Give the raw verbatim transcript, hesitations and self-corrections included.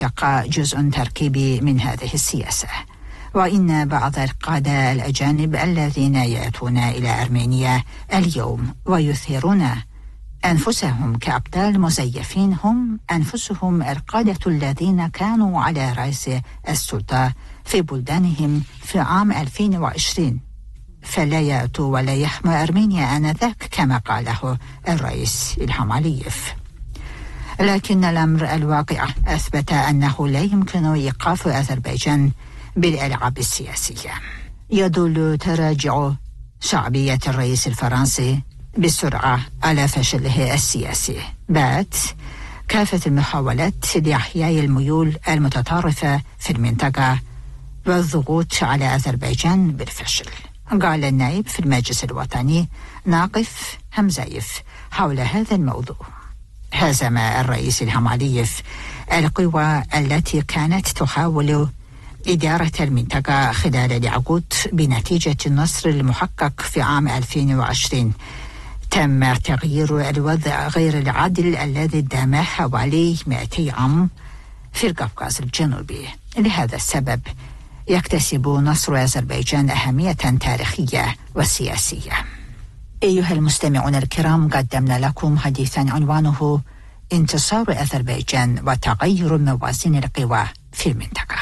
يقع جزء تركيبي من هذه السياسة، وإن بعض القادة الأجانب الذين يأتون إلى أرمينيا اليوم ويثيرون أنفسهم كأبطال مزيفين هم أنفسهم القادة الذين كانوا على رأس السلطة في بلدانهم في عام ألفين وعشرين، فلا يأتوا ولا يحموا أرمينيا آنذاك كما قاله الرئيس إلهام علييف. لكن الأمر الواقع أثبت أنه لا يمكن إيقاف أذربيجان بالألعاب السياسية. يدل تراجع شعبية الرئيس الفرنسي بسرعة على فشله السياسي بعد كافة المحاولات لإحياء الميول المتطرفة في المنطقة والضغوط على أذربيجان بالفشل. قال النائب في المجلس الوطني ناقف همزايف حول هذا الموضوع: هزم الرئيس إلهام علييف القوى التي كانت تحاول إدارة المنطقة خلال العقود بنتيجة النصر المحقق في عام ألفين وعشرين. تم تغيير الوضع غير العادل الذي دام حوالي مئتي عام في القفقاز الجنوبي. لهذا السبب يكتسب نصر أذربيجان أهمية تاريخية وسياسية. أيها المستمعون الكرام، قدمنا لكم حديثا عنوانه انتصار أذربيجان وتغير موازين القوى في المنطقة.